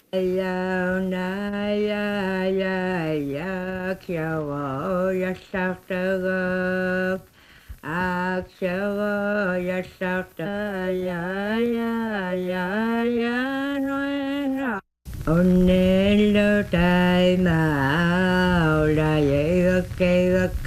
Ya na ya kyo ya sakta Akshara yasakta ya no Onelo tai ma la ye ke